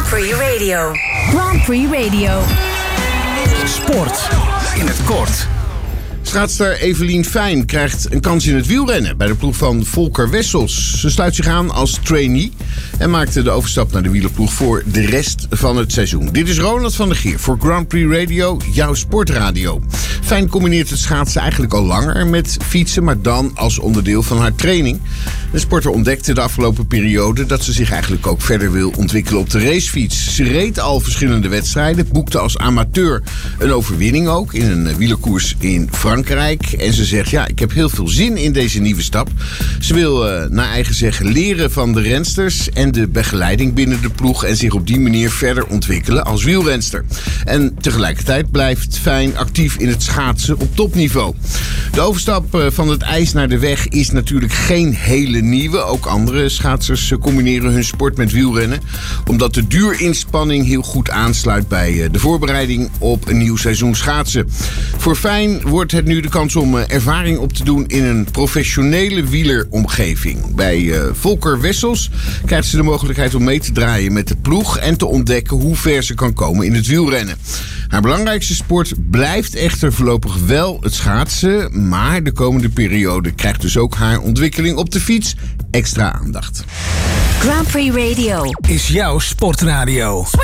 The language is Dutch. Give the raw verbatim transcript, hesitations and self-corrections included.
Prix Radio. Grand Prix Radio. Sport in het kort. Schaatster Evelien Fijn krijgt een kans in het wielrennen bij de ploeg van Volker Wessels. Ze sluit zich aan als trainee en maakte de overstap naar de wielerploeg voor de rest van het seizoen. Dit is Ronald van der Geer voor Grand Prix Radio, jouw sportradio. Fijn combineert het schaatsen eigenlijk al langer met fietsen, maar dan als onderdeel van haar training. De sporter ontdekte de afgelopen periode dat ze zich eigenlijk ook verder wil ontwikkelen op de racefiets. Ze reed al verschillende wedstrijden, boekte als amateur een overwinning ook in een wielerkoers in Frankrijk. En ze zegt, ja, ik heb heel veel zin in deze nieuwe stap. Ze wil uh, naar eigen zeggen leren van de rensters en de begeleiding binnen de ploeg en zich op die manier verder ontwikkelen als wielrenster. En tegelijkertijd blijft Fijn actief in het schaatsen op topniveau. De overstap uh, van het ijs naar de weg is natuurlijk geen hele nieuwe. Ook andere schaatsers uh, combineren hun sport met wielrennen, omdat de duurinspanning heel goed aansluit bij uh, de voorbereiding op een nieuw seizoen schaatsen. Voor Fijn wordt het nu de kans om uh, ervaring op te doen in een professionele wieleromgeving. Bij uh, Volker Wessels krijgt ze de mogelijkheid om mee te draaien met de ploeg en te ontdekken hoe ver ze kan komen in het wielrennen. Haar belangrijkste sport blijft echter voorlopig wel het schaatsen, maar de komende periode krijgt dus ook haar ontwikkeling op de fiets extra aandacht. Grand Prix Radio Is jouw sportradio.